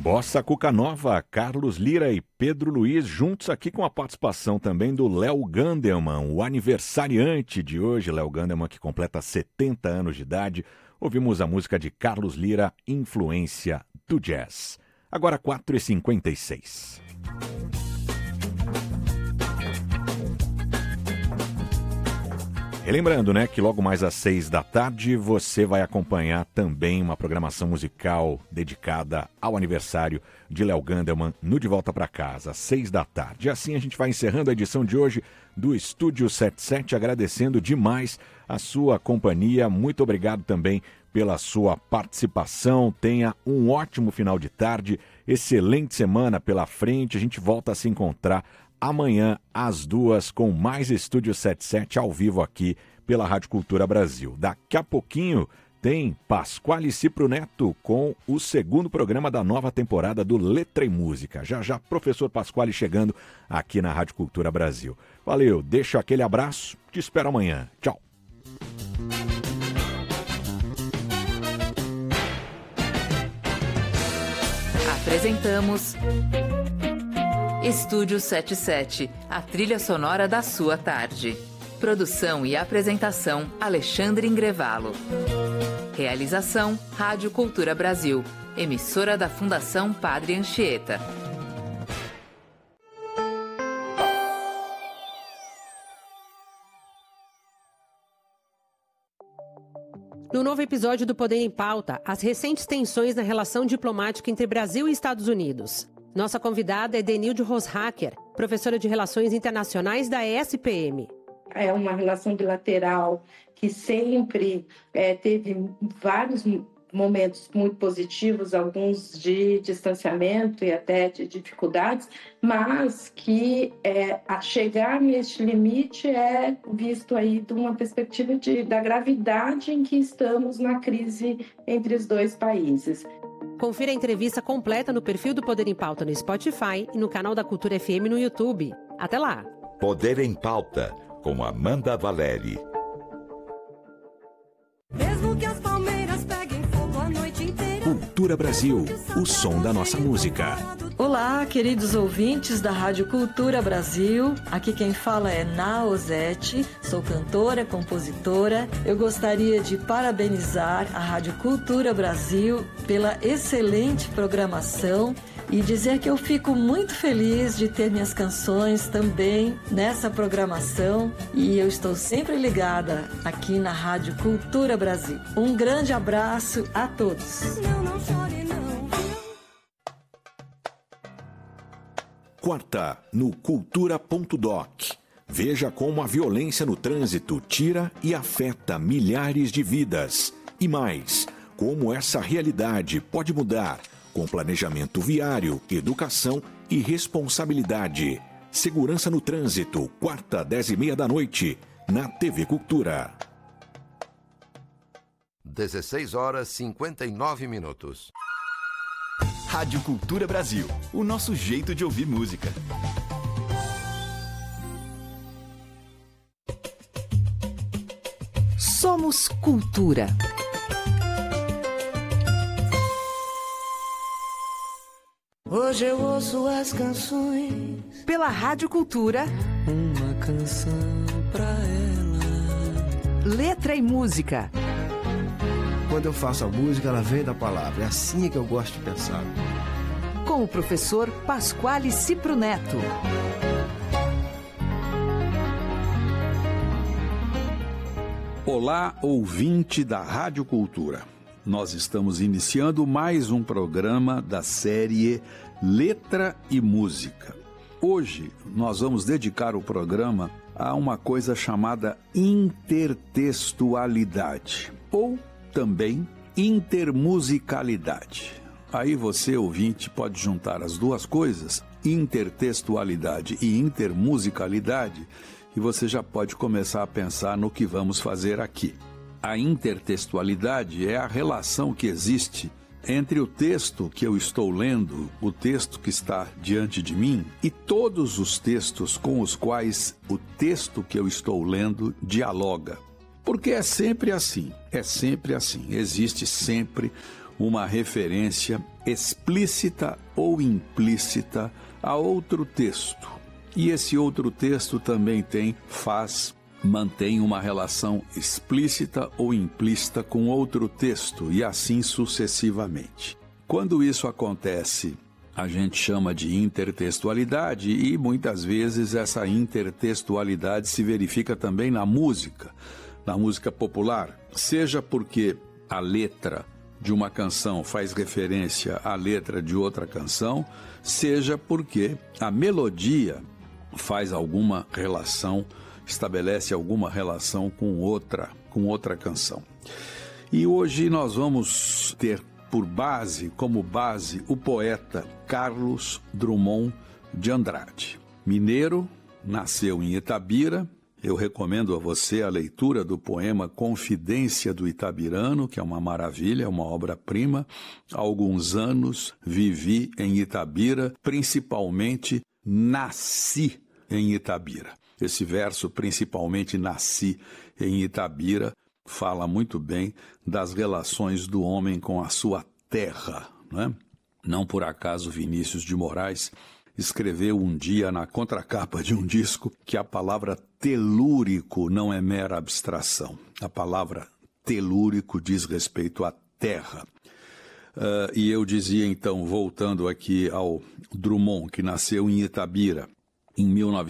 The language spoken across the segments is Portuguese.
Bossa Cuca Nova, Carlos Lira e Pedro Luiz, juntos aqui com a participação também do Léo Gandelman, o aniversariante de hoje. Léo Gandelman, que completa 70 anos de idade. Ouvimos a música de Carlos Lira, Influência do Jazz. Agora 4h56. Relembrando, né, que logo mais às 6 da tarde você vai acompanhar também uma programação musical dedicada ao aniversário de Léo Gandelman no De Volta para Casa, às 6 da tarde. E assim a gente vai encerrando a edição de hoje do Estúdio 77, agradecendo demais a sua companhia. Muito obrigado também pela sua participação. Tenha um ótimo final de tarde, excelente semana pela frente. A gente volta a se encontrar amanhã às 2 com mais Estúdio 77 ao vivo aqui pela Rádio Cultura Brasil. Daqui a pouquinho tem Pasquale Cipro Neto com o segundo programa da nova temporada do Letra e Música. Já já, professor Pasquale chegando aqui na Rádio Cultura Brasil. Valeu, deixo aquele abraço, te espero amanhã. Tchau. Apresentamos Estúdio 77, a trilha sonora da sua tarde. Produção e apresentação, Alexandre Ingrevalo. Realização, Rádio Cultura Brasil, emissora da Fundação Padre Anchieta. No novo episódio do Poder em Pauta, as recentes tensões na relação diplomática entre Brasil e Estados Unidos. Nossa convidada é Denilde Roshacker, professora de Relações Internacionais da ESPM. É uma relação bilateral que sempre teve vários momentos muito positivos, alguns de distanciamento e até de dificuldades, mas que a chegar neste limite é visto aí de uma perspectiva da gravidade em que estamos na crise entre os dois países. Confira a entrevista completa no perfil do Poder em Pauta no Spotify e no canal da Cultura FM no YouTube. Até lá! Poder em Pauta, com Amanda Valeri. Mesmo que as palmeiras peguem fogo a noite inteira. Cultura Brasil, o som da nossa música. Olá, queridos ouvintes da Rádio Cultura Brasil. Aqui quem fala é Naozete, sou cantora, compositora. Eu gostaria de parabenizar a Rádio Cultura Brasil pela excelente programação e dizer que eu fico muito feliz de ter minhas canções também nessa programação e eu estou sempre ligada aqui na Rádio Cultura Brasil. Um grande abraço a todos. Não chore, não. Quarta, no Cultura.doc. Veja como a violência no trânsito tira e afeta milhares de vidas. E mais, como essa realidade pode mudar com planejamento viário, educação e responsabilidade. Segurança no trânsito, quarta, 10h30 da noite, na TV Cultura. 16h59. Rádio Cultura Brasil, o nosso jeito de ouvir música. Somos Cultura. Hoje eu ouço as canções Pela Rádio Cultura. Uma canção pra ela. Letra e música. Quando eu faço a música, ela vem da palavra. É assim que eu gosto de pensar. Com o professor Pasquale Cipro Neto. Olá, ouvinte da Rádio Cultura. Nós estamos iniciando mais um programa da série Letra e Música. Hoje nós vamos dedicar o programa a uma coisa chamada intertextualidade, ou também intermusicalidade. Aí você, ouvinte, pode juntar as duas coisas, intertextualidade e intermusicalidade, e você já pode começar a pensar no que vamos fazer aqui. A intertextualidade é a relação que existe entre o texto que eu estou lendo, o texto que está diante de mim, e todos os textos com os quais o texto que eu estou lendo dialoga. Porque é sempre assim, existe sempre uma referência explícita ou implícita a outro texto. E esse outro texto também mantém uma relação explícita ou implícita com outro texto, e assim sucessivamente. Quando isso acontece, a gente chama de intertextualidade, e muitas vezes essa intertextualidade se verifica também na música popular, seja porque a letra de uma canção faz referência à letra de outra canção, seja porque a melodia estabelece alguma relação com outra canção. E hoje nós vamos ter como base o poeta Carlos Drummond de Andrade. Mineiro, nasceu em Itabira. Eu recomendo a você a leitura do poema Confidência do Itabirano, que é uma maravilha, é uma obra-prima. Há alguns anos vivi em Itabira, principalmente nasci em Itabira. Esse verso, principalmente nasci em Itabira, fala muito bem das relações do homem com a sua terra, né? Não por acaso Vinícius de Moraes escreveu um dia na contracapa de um disco que a palavra telúrico não é mera abstração. A palavra telúrico diz respeito à terra. E eu dizia então, voltando aqui ao Drummond, que nasceu em Itabira em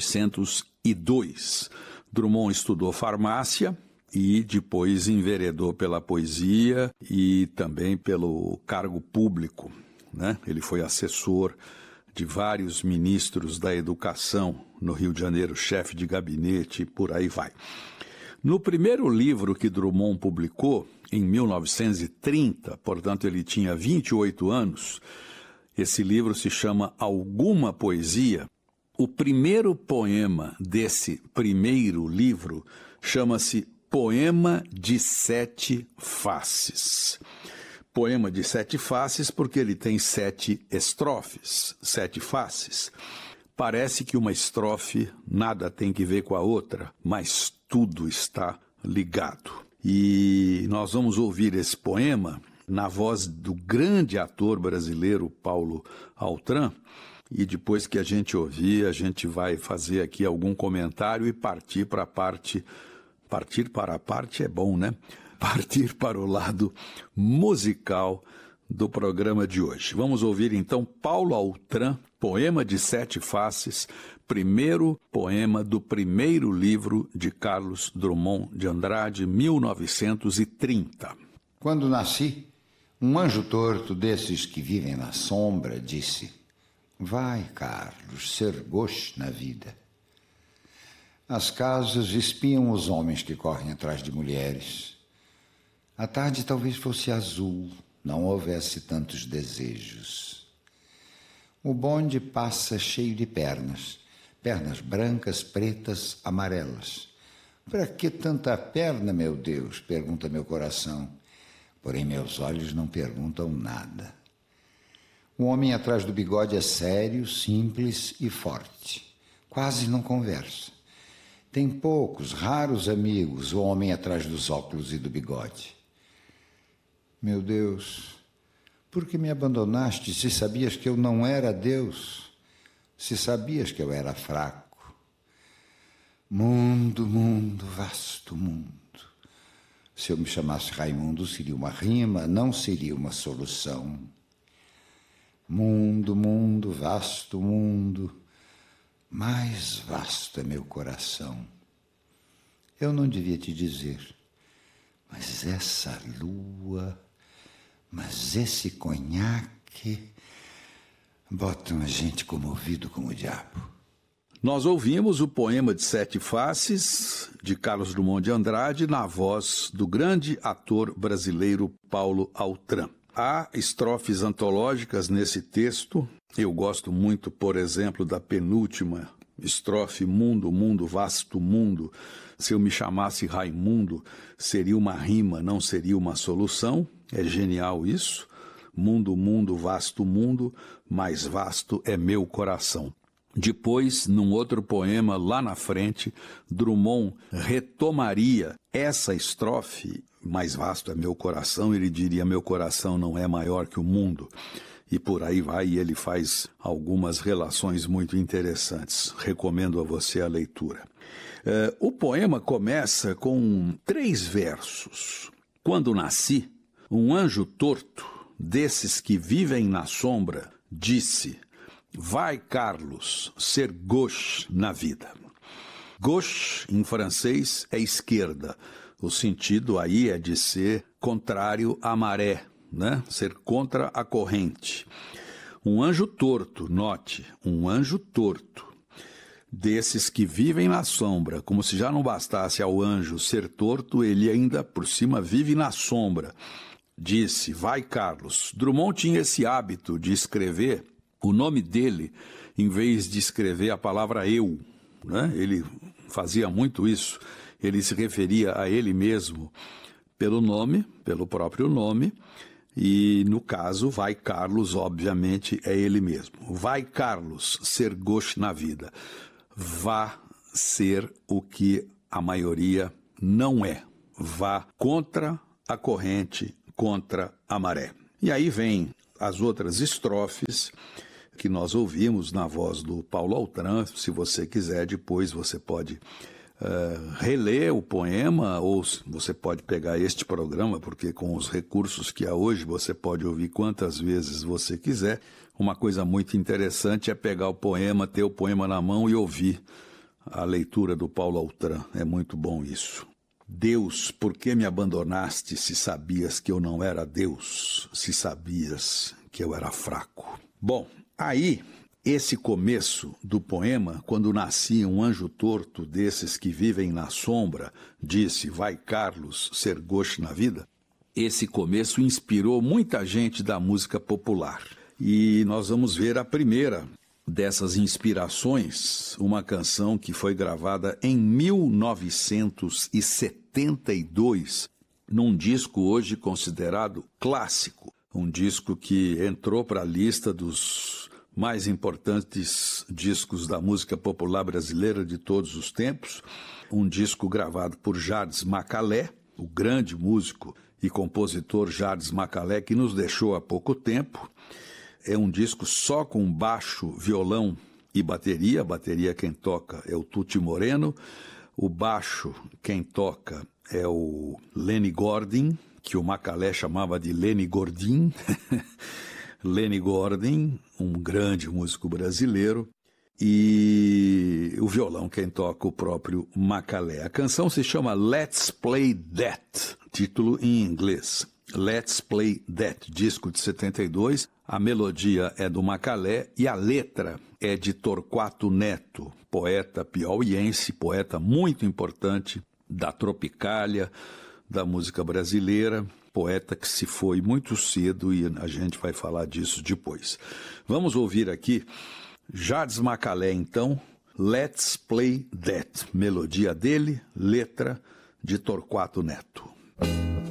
1902. Drummond estudou farmácia e depois enveredou pela poesia e também pelo cargo público, né? Ele foi assessor de vários ministros da educação no Rio de Janeiro, chefe de gabinete, e por aí vai. No primeiro livro que Drummond publicou, em 1930, portanto ele tinha 28 anos, esse livro se chama Alguma Poesia. O primeiro poema desse primeiro livro chama-se Poema de Sete Faces. Poema de sete faces porque ele tem 7 estrofes, 7 faces. Parece que uma estrofe nada tem que ver com a outra, mas tudo está ligado. E nós vamos ouvir esse poema na voz do grande ator brasileiro Paulo Autran, e depois que a gente ouvir, a gente vai fazer aqui algum comentário e partir para a parte é bom, né? Partir para o lado musical do programa de hoje. Vamos ouvir então Paulo Autran, Poema de Sete Faces, primeiro poema do primeiro livro de Carlos Drummond de Andrade, 1930. Quando nasci, um anjo torto desses que vivem na sombra disse: vai, Carlos, ser gosto na vida. As casas espiam os homens que correm atrás de mulheres. A tarde talvez fosse azul, não houvesse tantos desejos. O bonde passa cheio de pernas brancas, pretas, amarelas. Para que tanta perna, meu Deus? Pergunta meu coração. Porém meus olhos não perguntam nada. O homem atrás do bigode é sério, simples e forte. Quase não conversa. Tem poucos, raros amigos, o homem atrás dos óculos e do bigode. Meu Deus, por que me abandonaste se sabias que eu não era Deus? Se sabias que eu era fraco? Mundo, mundo, vasto mundo. Se eu me chamasse Raimundo, seria uma rima, não seria uma solução. Mundo, mundo, vasto mundo. Mais vasto é meu coração. Eu não devia te dizer, mas essa lua, mas esse conhaque, botam a gente comovido com o diabo. Nós ouvimos o Poema de Sete Faces, de Carlos Drummond de Andrade, na voz do grande ator brasileiro Paulo Autran. Há estrofes antológicas nesse texto. Eu gosto muito, por exemplo, da penúltima estrofe, mundo, mundo, vasto mundo. Se eu me chamasse Raimundo, seria uma rima, não seria uma solução. É genial isso. Mundo, mundo, vasto mundo, mais vasto é meu coração. Depois, num outro poema, lá na frente, Drummond retomaria essa estrofe, mais vasto é meu coração, ele diria, meu coração não é maior que o mundo. E por aí vai, e ele faz algumas relações muito interessantes. Recomendo a você a leitura. O poema começa com 3 versos. Quando nasci, um anjo torto, desses que vivem na sombra, disse: vai, Carlos, ser gauche na vida. Gauche, em francês, é esquerda. O sentido aí é de ser contrário à maré, né? Ser contra a corrente. Um anjo torto, note, um anjo torto, desses que vivem na sombra, como se já não bastasse ao anjo ser torto, ele ainda por cima vive na sombra. Disse: vai, Carlos. Drummond tinha esse hábito de escrever o nome dele em vez de escrever a palavra eu, né? Ele fazia muito isso. Ele se referia a ele mesmo pelo nome, pelo próprio nome, e no caso, vai, Carlos, obviamente, é ele mesmo. Vai, Carlos, ser gauche na vida. Vá ser o que a maioria não é. Vá contra a corrente, contra a maré. E aí vem as outras estrofes que nós ouvimos na voz do Paulo Altran. Se você quiser, depois você pode reler o poema, ou você pode pegar este programa, porque com os recursos que há hoje, você pode ouvir quantas vezes você quiser. Uma coisa muito interessante é pegar o poema, ter o poema na mão e ouvir a leitura do Paulo Altran. É muito bom isso. Deus, por que me abandonaste se sabias que eu não era Deus, se sabias que eu era fraco? Bom, aí, esse começo do poema, quando nascia um anjo torto desses que vivem na sombra, disse: vai, Carlos, ser gauche na vida. Esse começo inspirou muita gente da música popular. E nós vamos ver a primeira dessas inspirações, uma canção que foi gravada em 1972, num disco hoje considerado clássico, um disco que entrou para a lista dos mais importantes discos da música popular brasileira de todos os tempos, um disco gravado por Jardes Macalé, o grande músico e compositor Jardes Macalé, que nos deixou há pouco tempo. É um disco só com baixo, violão e bateria. A bateria quem toca é o Tuti Moreno, o baixo quem toca é o Lenny Gordin, que o Macalé chamava de Lenny Gordin. Lenny Gordin, um grande músico brasileiro, e o violão quem toca o próprio Macalé. A canção se chama Let's Play That, título em inglês. Let's Play That, disco de 72. A melodia é do Macalé e a letra é de Torquato Neto, poeta piauiense, poeta muito importante da Tropicália, da música brasileira, poeta que se foi muito cedo e a gente vai falar disso depois. Vamos ouvir aqui Jardes Macalé, então, Let's Play That, melodia dele, letra de Torquato Neto.